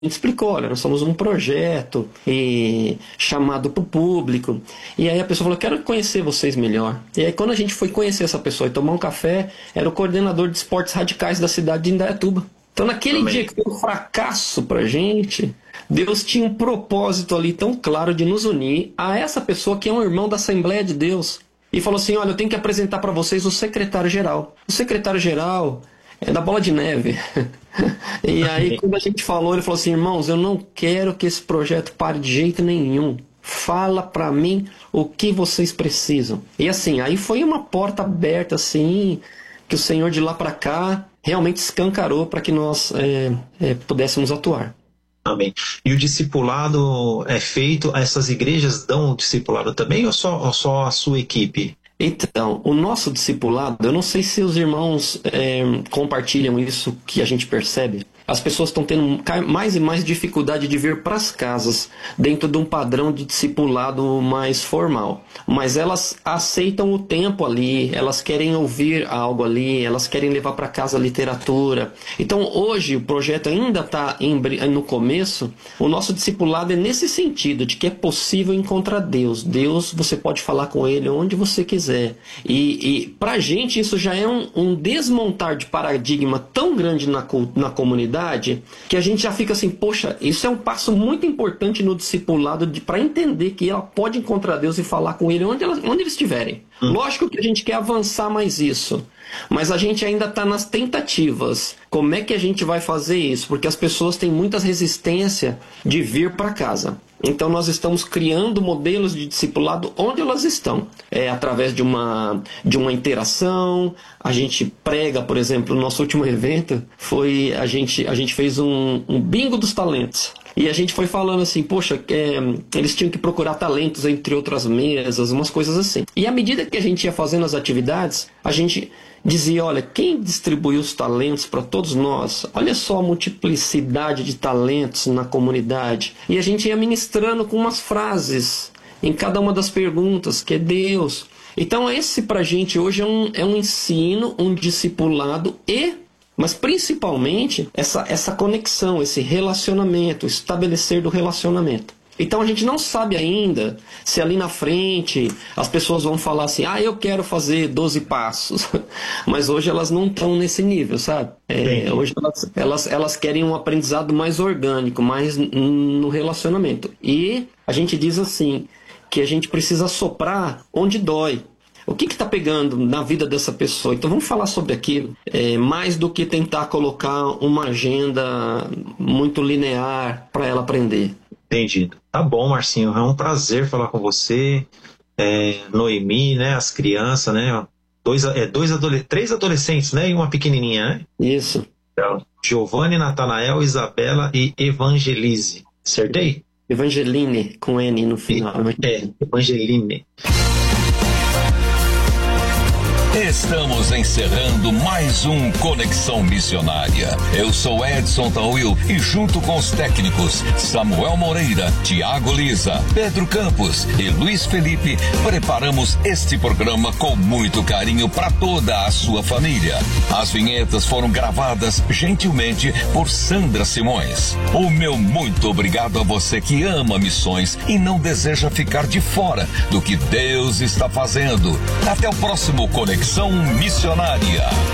gente explicou, olha, nós somos um projeto chamado para o público. E aí a pessoa falou, quero conhecer vocês melhor. E aí quando a gente foi conhecer essa pessoa e tomar um café, era o coordenador de esportes radicais da cidade de Indaiatuba. Então naquele dia que foi um fracasso pra gente, Deus tinha um propósito ali tão claro de nos unir a essa pessoa que é um irmão da Assembleia de Deus. E falou assim, olha, eu tenho que apresentar para vocês o secretário-geral. O secretário-geral é da Bola de Neve. E aí, quando a gente falou, ele falou assim, irmãos, eu não quero que esse projeto pare de jeito nenhum. Fala pra mim o que vocês precisam. E assim, aí foi uma porta aberta, assim, que o Senhor de lá pra cá realmente escancarou para que nós pudéssemos atuar. Amém. E o discipulado é feito, essas igrejas dão o discipulado também ou só a sua equipe? Então, o nosso discipulado, eu não sei se os irmãos compartilham isso que a gente percebe. As pessoas estão tendo mais e mais dificuldade de vir para as casas dentro de um padrão de discipulado mais formal. Mas elas aceitam o tempo ali, elas querem ouvir algo ali, elas querem levar para casa literatura. Então hoje o projeto ainda está no começo. O nosso discipulado é nesse sentido, de que é possível encontrar Deus. Deus, você pode falar com Ele onde você quiser. E para a gente isso já é um desmontar de paradigma tão grande na comunidade, que a gente já fica assim, poxa, isso é um passo muito importante no discipulado para entender que ela pode encontrar Deus e falar com Ele onde eles estiverem. Lógico que a gente quer avançar mais isso, mas a gente ainda está nas tentativas. Como é que a gente vai fazer isso? Porque as pessoas têm muita resistência de vir para casa. Então nós estamos criando modelos de discipulado onde elas estão. Através de uma interação. A gente prega, por exemplo, no nosso último evento, a gente fez um bingo dos talentos. E a gente foi falando assim, poxa, eles tinham que procurar talentos entre outras mesas, umas coisas assim. E à medida que a gente ia fazendo as atividades, a gente dizia, olha, quem distribuiu os talentos para todos nós? Olha só a multiplicidade de talentos na comunidade. E a gente ia ministrando com umas frases em cada uma das perguntas, que é Deus. Então esse pra gente hoje é um ensino, um discipulado mas principalmente essa conexão, esse relacionamento, o estabelecer do relacionamento. Então a gente não sabe ainda se ali na frente as pessoas vão falar assim, eu quero fazer 12 passos. Mas hoje elas não estão nesse nível, sabe? Hoje elas querem um aprendizado mais orgânico, mais no relacionamento. E a gente diz assim, que a gente precisa soprar onde dói. O que está pegando na vida dessa pessoa? Então vamos falar sobre aquilo, mais do que tentar colocar uma agenda muito linear para ela aprender. Entendido. Tá bom, Marcinho, é um prazer falar com você, Noemi, né, as crianças, né, três adolescentes, né, e uma pequenininha, né? Isso. Então, Giovanni, Natanael, Isabela e Evangelise. Acertei? Evangeline, com N no final. Evangeline. Estamos encerrando mais um Conexão Missionária. Eu sou Edson Tawil e junto com os técnicos Samuel Moreira, Tiago Lisa, Pedro Campos e Luiz Felipe, preparamos este programa com muito carinho para toda a sua família. As vinhetas foram gravadas gentilmente por Sandra Simões. O meu muito obrigado a você que ama missões e não deseja ficar de fora do que Deus está fazendo. Até o próximo Conexão Missionária.